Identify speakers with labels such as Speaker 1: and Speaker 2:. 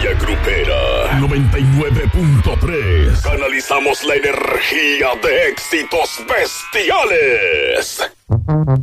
Speaker 1: Energía grupera 99.3. Canalizamos la energía de éxitos bestiales.